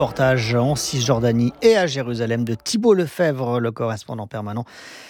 Reportage en Cisjordanie et à Jérusalem de Thibault Lefebvre, le correspondant permanent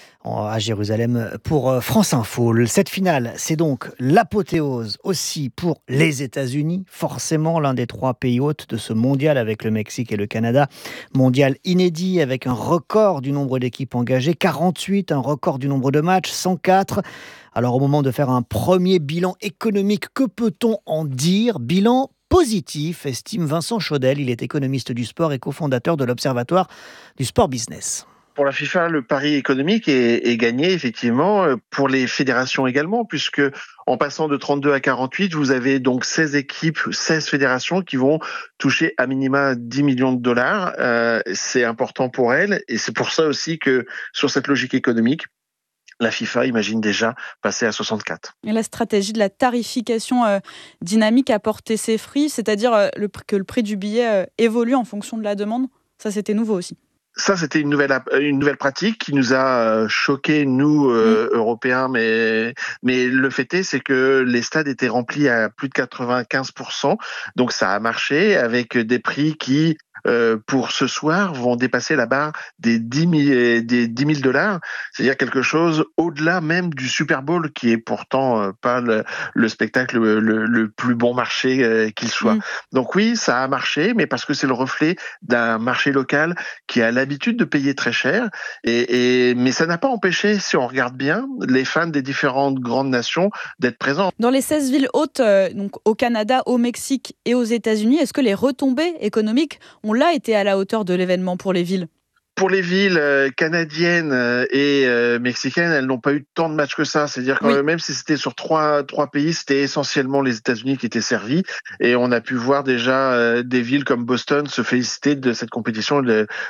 à Jérusalem pour France Info. Cette finale, c'est donc l'apothéose aussi pour les États-Unis, forcément l'un des 3 pays hôtes de ce mondial avec le Mexique et le Canada. Mondial inédit avec un record du nombre d'équipes engagées, 48, un record du nombre de matchs, 104. Alors au moment de faire un premier bilan économique, que peut-on en dire ? Bilan positif, estime Vincent Chaudel. Il est économiste du sport et cofondateur de l'Observatoire du sport business. Pour la FIFA, le pari économique est gagné, effectivement, pour les fédérations également, puisque en passant de 32 à 48, vous avez donc 16 équipes, 16 fédérations qui vont toucher à minima 10 millions de dollars. C'est important pour elles, et c'est pour ça aussi que sur cette logique économique, la FIFA imagine déjà passer à 64. Et la stratégie de la tarification dynamique a porté ses fruits, c'est-à-dire que le prix du billet évolue en fonction de la demande. Ça, c'était nouveau aussi. Ça, c'était une nouvelle pratique qui nous a choqués, nous, Européens, mais le fait est, c'est que les stades étaient remplis à plus de 95%, donc ça a marché avec des prix qui, pour ce soir, vont dépasser la barre des 10 000 dollars, c'est-à-dire quelque chose au-delà même du Super Bowl, qui est pourtant pas le spectacle le plus bon marché qu'il soit. Donc oui, ça a marché, mais parce que c'est le reflet d'un marché local qui a l'habitude de payer très cher, mais ça n'a pas empêché, si on regarde bien, les fans des différentes grandes nations d'être présents. Dans les 16 villes hôtes, donc au Canada, au Mexique et aux États-Unis, est-ce que les retombées économiques ont là été à la hauteur de l'événement pour les villes ? Pour les villes canadiennes et mexicaines, elles n'ont pas eu tant de matchs que ça. C'est-à-dire que même si c'était sur trois pays, c'était essentiellement les États-Unis qui étaient servis. Et on a pu voir déjà des villes comme Boston se féliciter de cette compétition,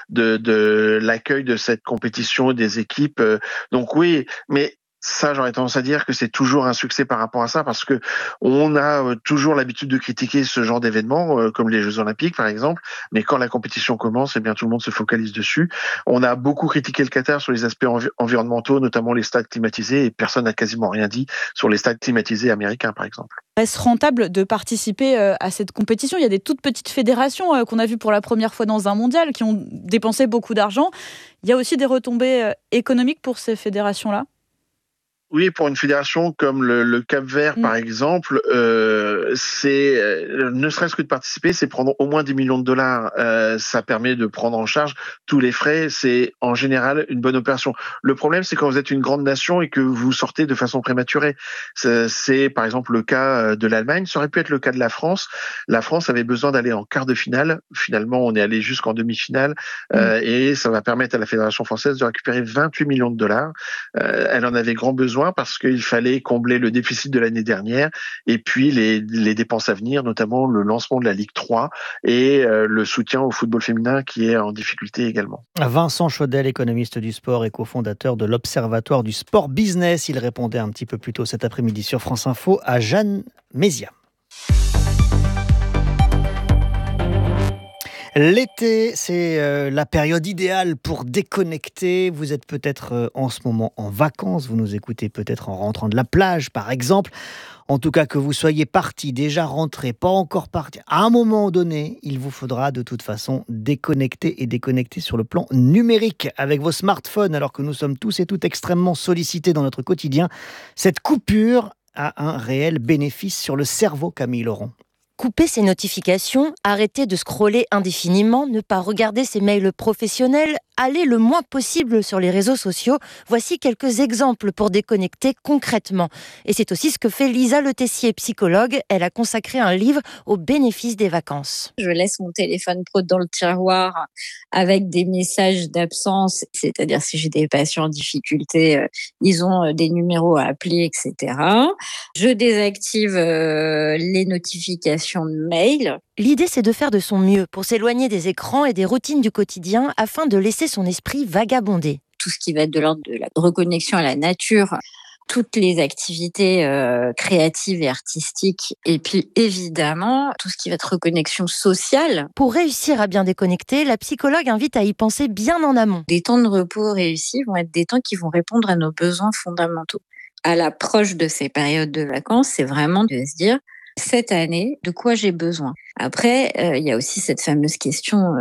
de l'accueil de cette compétition des équipes. Donc oui, mais ça, j'aurais tendance à dire que c'est toujours un succès par rapport à ça, parce que on a toujours l'habitude de critiquer ce genre d'événements, comme les Jeux Olympiques par exemple, mais quand la compétition commence, eh bien tout le monde se focalise dessus. On a beaucoup critiqué le Qatar sur les aspects environnementaux, notamment les stades climatisés, et personne n'a quasiment rien dit sur les stades climatisés américains par exemple. Est-ce rentable de participer à cette compétition ? Il y a des toutes petites fédérations qu'on a vues pour la première fois dans un mondial qui ont dépensé beaucoup d'argent. Il y a aussi des retombées économiques pour ces fédérations-là ? Oui, pour une fédération comme le Cap-Vert, par exemple, c'est ne serait-ce que de participer, c'est prendre au moins 10 millions de dollars. Ça permet de prendre en charge tous les frais. C'est en général une bonne opération. Le problème, c'est quand vous êtes une grande nation et que vous sortez de façon prématurée. C'est par exemple le cas de l'Allemagne. Ça aurait pu être le cas de la France. La France avait besoin d'aller en quart de finale. Finalement, on est allé jusqu'en demi-finale. Et ça va permettre à la Fédération française de récupérer 28 millions de dollars. Elle en avait grand besoin, parce qu'il fallait combler le déficit de l'année dernière et puis les dépenses à venir, notamment le lancement de la Ligue 3 et le soutien au football féminin qui est en difficulté également. Vincent Chaudel, économiste du sport et cofondateur de l'Observatoire du sport business. Il répondait un petit peu plus tôt cet après-midi sur France Info à Jeanne Mézia. L'été, c'est la période idéale pour déconnecter. Vous êtes peut-être en ce moment en vacances, vous nous écoutez peut-être en rentrant de la plage par exemple. En tout cas, que vous soyez parti, déjà rentré, pas encore parti, à un moment donné, il vous faudra de toute façon déconnecter sur le plan numérique avec vos smartphones, alors que nous sommes tous et toutes extrêmement sollicités dans notre quotidien. Cette coupure a un réel bénéfice sur le cerveau, Camille Laurent. Couper ses notifications, arrêter de scroller indéfiniment, ne pas regarder ses mails professionnels, aller le moins possible sur les réseaux sociaux. Voici quelques exemples pour déconnecter concrètement. Et c'est aussi ce que fait Lisa Le Tessier, psychologue. Elle a consacré un livre aux bénéfices des vacances. Je laisse mon téléphone pro dans le tiroir avec des messages d'absence, c'est-à-dire si j'ai des patients en difficulté, ils ont des numéros à appeler, etc. Je désactive les notifications de mail. L'idée, c'est de faire de son mieux pour s'éloigner des écrans et des routines du quotidien afin de laisser son esprit vagabonder. Tout ce qui va être de l'ordre de la reconnexion à la nature, toutes les activités créatives et artistiques, et puis évidemment tout ce qui va être reconnexion sociale. Pour réussir à bien déconnecter, la psychologue invite à y penser bien en amont. Des temps de repos réussis vont être des temps qui vont répondre à nos besoins fondamentaux. À l'approche de ces périodes de vacances, c'est vraiment de se dire cette année de quoi j'ai besoin. Après, il y a aussi cette fameuse question